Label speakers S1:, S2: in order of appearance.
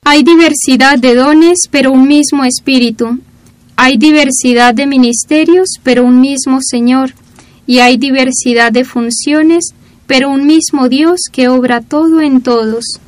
S1: Hay diversidad de dones, pero un mismo Espíritu. Hay diversidad de ministerios, pero un mismo Señor. Y hay diversidad de funciones, pero un mismo Dios que obra todo en todos.